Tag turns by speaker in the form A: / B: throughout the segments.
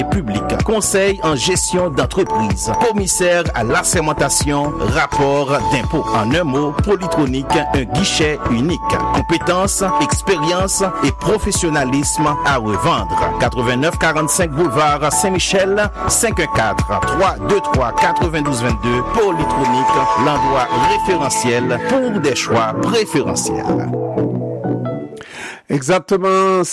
A: public, conseil en gestion d'entreprise, commissaire à l'assermentation, rapport d'impôt. En un mot, Polytronic, un guichet unique. Compétences, expérience et professionnalisme à revendre. 89 45 boulevard Saint-Michel, 514-323-9222. Polytronic, l'endroit référentiel pour des choix préférentiels.
B: Exactement,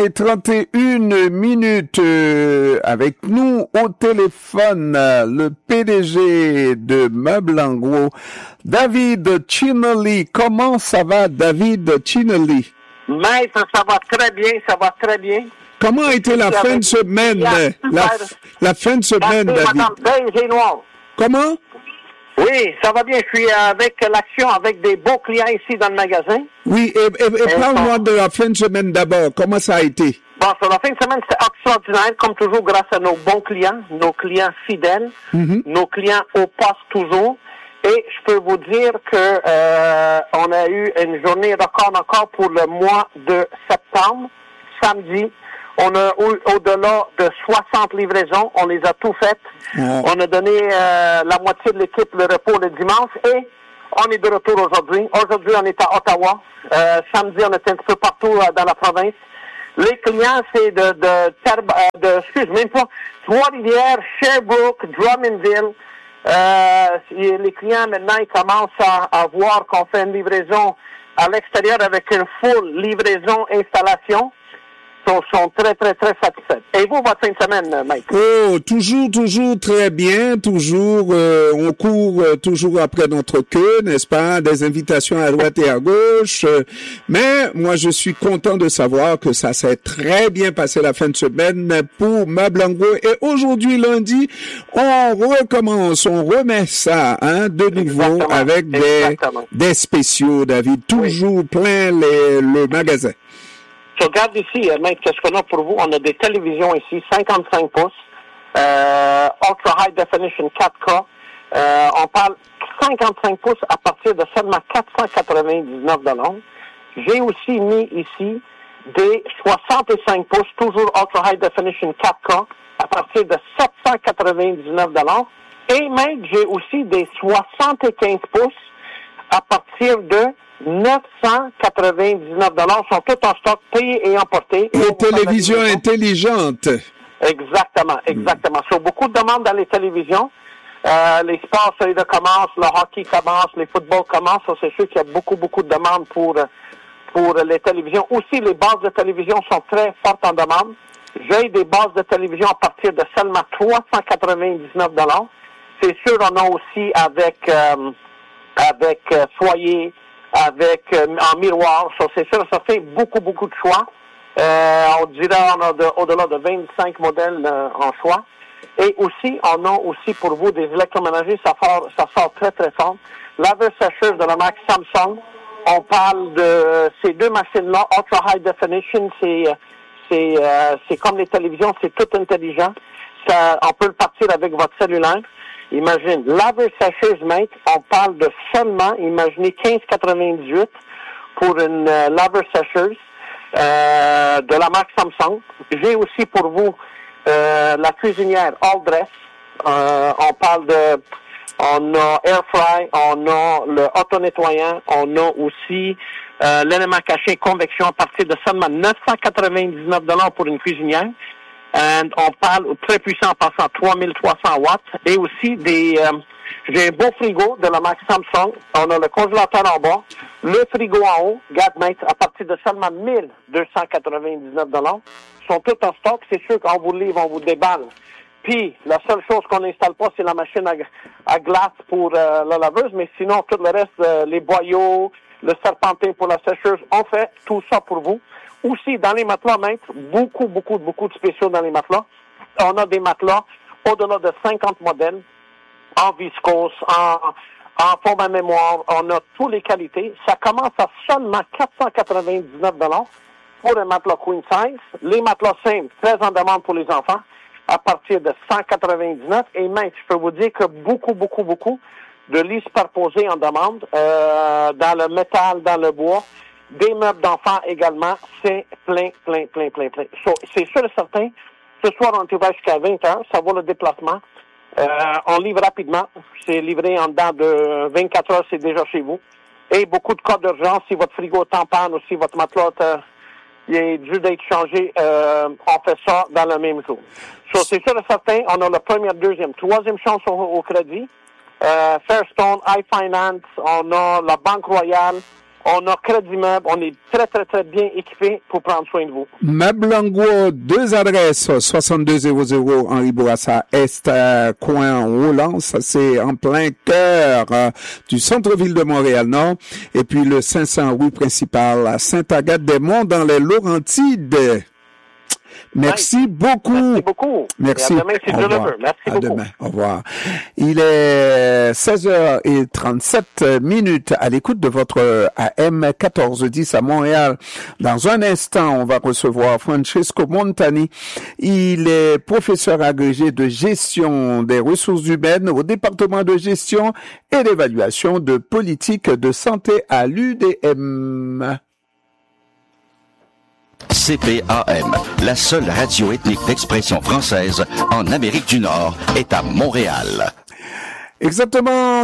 B: 16h31 avec nous au téléphone, le PDG de Meubles en Gros, David Chinelli. Comment ça va, David Chinelli?
C: Maître, ça va très bien, ça va très bien.
B: Comment a été la fin de semaine, la fin de semaine, David?
C: Madame beige et noire.
B: Comment?
C: Oui, ça va bien. Je suis avec l'action, avec des beaux clients ici dans le magasin.
B: Oui, et parle-moi de la fin de semaine d'abord. Comment ça a été?
C: Bon, sur la fin de semaine, c'est extraordinaire, comme toujours, grâce à nos bons clients, nos clients fidèles, nos clients au poste toujours. Et je peux vous dire que on a eu une journée record encore pour le mois de septembre, samedi. On a eu au-delà de 60 livraisons. On les a tout faites. On a donné la moitié de l'équipe le repos le dimanche et on est de retour aujourd'hui. Aujourd'hui, on est à Ottawa. Samedi, on est un petit peu partout dans la province. Les clients, c'est Trois-Rivières, Sherbrooke, Drummondville. Les clients, maintenant, ils commencent à voir qu'on fait une livraison à l'extérieur avec une full livraison installation. Sont très, très, très satisfaits. Et vous, votre fin de semaine, Mike?
B: Oh, toujours très bien. Toujours, on court toujours après notre queue, n'est-ce pas? Des invitations à droite et à gauche. Mais moi, je suis content de savoir que ça s'est très bien passé la fin de semaine pour Meubles en Gros. Et aujourd'hui, lundi, on recommence, on remet ça, de nouveau avec des spéciaux, David. Toujours plein le magasin.
C: Je regarde ici, Maître, qu'est-ce qu'on a pour vous? On a des télévisions ici, 55 pouces, Ultra High Definition 4K. On parle 55 pouces à partir de seulement $499. J'ai aussi mis ici des 65 pouces, toujours Ultra High Definition 4K, à partir de $799. Et même, j'ai aussi des 75 pouces à partir de $999 sont tous en stock, payés et emportés.
B: Les télévisions intelligentes.
C: Exactement. Sur beaucoup de demandes dans les télévisions. Les sports commencent, le hockey commence, les footballs commencent. Ça, c'est sûr qu'il y a beaucoup de demandes pour les télévisions. Aussi, les bases de télévision sont très fortes en demande. J'ai des bases de télévision à partir de seulement $399. C'est sûr, on a aussi avec foyer, avec en miroir, ça c'est sûr, ça fait beaucoup de choix. On dirait on a au-delà de 25 modèles en choix. Et aussi, on a aussi pour vous des électroménagers, ça sort très fort. Laveuse-sécheuse de la marque Samsung. On parle de ces deux machines-là, Ultra High Definition, c'est comme les télévisions, c'est tout intelligent. On peut le partir avec votre cellulaire. Imagine, laveuse-sécheuse, mec, on parle de seulement, imaginez, $15,98 pour une laveuse-sécheuse de la marque Samsung. J'ai aussi pour vous la cuisinière All Dress. On parle on a Air Fry, on a le auto-nettoyant, on a aussi l'élément caché convection à partir de seulement $999 pour une cuisinière. On parle très puissant en passant 3300 watts. Et aussi j'ai un beau frigo de la marque Samsung. On a le congélateur en bas, le frigo en haut, Gadmate, à partir de seulement $1,299. Ils sont tous en stock. C'est sûr qu'on vous livre, on vous déballe. Puis, la seule chose qu'on n'installe pas, c'est la machine à glace pour la laveuse. Mais sinon, tout le reste, les boyaux, le serpentin pour la sécheuse, on fait tout ça pour vous. Aussi, dans les matelas, maître, beaucoup de spéciaux dans les matelas. On a des matelas au-delà de 50 modèles, en viscose, en forme à mémoire. On a toutes les qualités. Ça commence à seulement $499 pour un matelas queen size. Les matelas simples, très en demande pour les enfants, à partir de $199. Et maître, je peux vous dire que beaucoup de lits superposés en demande, dans le métal, dans le bois. Des meubles d'enfants également, c'est plein. So, c'est sûr et certain Ce soir, on est ouvert jusqu'à 20h. Ça vaut le déplacement. On livre rapidement. C'est livré en dedans de 24 heures, c'est déjà chez vous. Et beaucoup de cas d'urgence. Si votre frigo tamponne ou si votre matelas il est dû d'être changé, on fait ça dans le même jour. So, c'est sûr et certain, on a la première, deuxième, troisième chance au crédit. Fairstone, iFinance, on a la Banque Royale, on a Crédit Meuble, on est très, très, très bien équipés pour prendre soin de vous.
B: Meuble en gros, 2 adresses, 6200 Henri Bourassa Est, coin Roland, ça c'est en plein cœur du centre-ville de Montréal-Nord, et puis le 500 rue principale à Sainte-Agathe-des-Monts dans les Laurentides. Merci beaucoup.
C: Merci beaucoup.
B: Merci.
C: Et à demain, c'est Dieu le veut. Merci beaucoup.
B: À demain. Au revoir. Il est 16h37 à l'écoute de votre AM 1410 à Montréal. Dans un instant, on va recevoir Francesco Montani. Il est professeur agrégé de gestion des ressources humaines au département de gestion et d'évaluation de politique de santé à l'UDM.
D: CPAM, la seule radio ethnique d'expression française en Amérique du Nord, est à Montréal.
B: Exactement,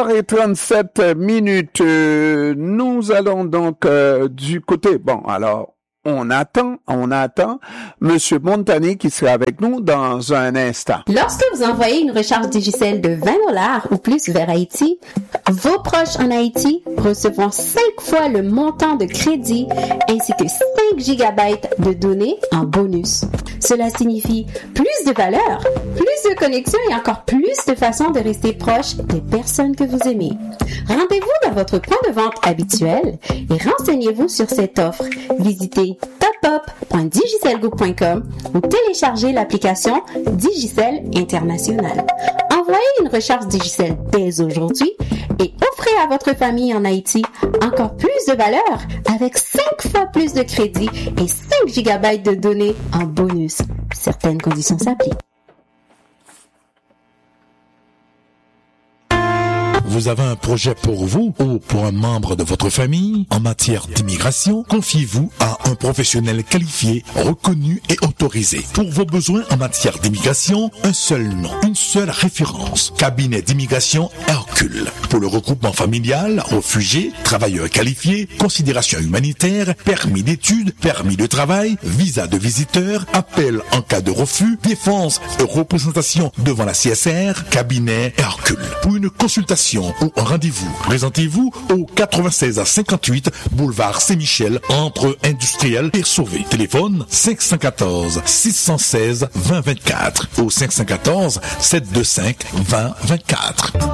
B: 16h37. Nous allons donc du côté... Bon, alors, on attend Monsieur Montani qui sera avec nous dans un instant.
E: Lorsque vous envoyez une recharge Digicel de $20 ou plus vers Haïti, vos proches en Haïti recevront 5 fois le montant de crédit ainsi que 5 gigabytes de données en bonus. Cela signifie plus de valeur, plus de connexion et encore plus de façons de rester proche des personnes que vous aimez. Rendez-vous dans votre point de vente habituel et renseignez-vous sur cette offre. Visitez topup.digicelgroup.com ou téléchargez l'application Digicel International. Envoyez une recharge Digicel dès aujourd'hui et offrez à votre famille en Haïti encore plus de valeur avec 5 fois plus de crédit et 5 gigabytes de données en bonus. Certaines conditions s'appliquent.
F: Vous avez un projet pour vous ou pour un membre de votre famille en matière d'immigration? Confiez-vous à un professionnel qualifié, reconnu et autorisé. Pour vos besoins en matière d'immigration, un seul nom, une seule référence. Cabinet d'immigration Hercule. Pour le regroupement familial, réfugiés, travailleurs qualifiés, considération humanitaire, permis d'études, permis de travail, visa de visiteur, appel en cas de refus, défense et représentation devant la CSR, cabinet Hercule. Pour une consultation ou un rendez-vous, présentez-vous au 96 à 58 boulevard Saint-Michel entre Industriel et Sauvé. Téléphone 514 616 2024 ou 514 725 2024.